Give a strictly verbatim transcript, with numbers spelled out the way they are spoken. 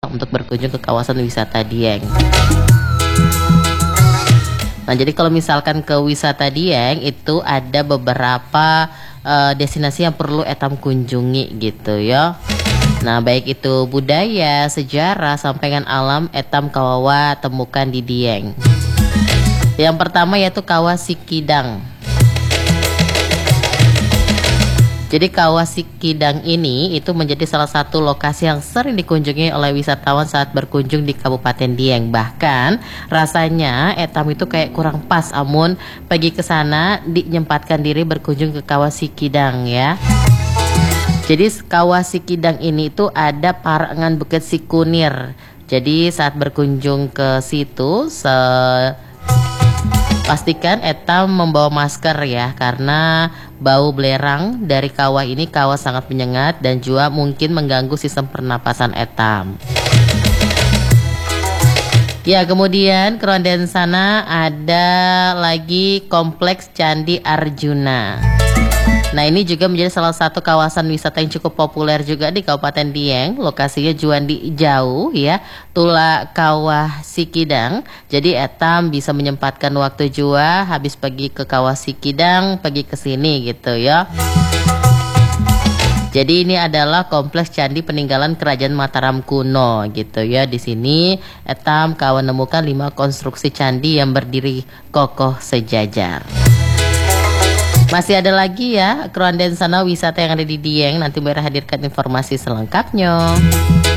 untuk berkunjung ke kawasan wisata Dieng. Nah, jadi kalau misalkan ke wisata Dieng itu ada beberapa uh, destinasi yang perlu etam kunjungi gitu ya. Nah, baik itu budaya, sejarah, sampaian alam etam kawawa temukan di Dieng. Yang pertama yaitu Kawah Sikidang. Jadi Kawah Sikidang ini itu menjadi salah satu lokasi yang sering dikunjungi oleh wisatawan saat berkunjung di Kabupaten Dieng. Bahkan rasanya etam itu kayak kurang pas amun pergi ke sana dinyempatkan diri berkunjung ke Kawah Sikidang ya. Jadi Kawah Sikidang ini itu ada parangan Bukit Sikunir. Jadi saat berkunjung ke situ se pastikan etam membawa masker ya, karena bau belerang dari kawah ini kawah sangat menyengat dan juga mungkin mengganggu sistem pernapasan etam. Ya, kemudian kerondean sana ada lagi Kompleks Candi Arjuna. Nah, ini juga menjadi salah satu kawasan wisata yang cukup populer juga di Kabupaten Dieng. Lokasinya juandi jauh ya, tula Kawah Sikidang. Jadi etam bisa menyempatkan waktu jua habis pergi ke Kawah Sikidang, pergi ke sini gitu ya. Jadi ini adalah kompleks candi peninggalan Kerajaan Mataram kuno gitu ya. Di sini etam kawan menemukan lima konstruksi candi yang berdiri kokoh sejajar. Masih ada lagi ya kerondean sana wisata yang ada di Dieng. Nanti Mbak hadirkan informasi selengkapnya.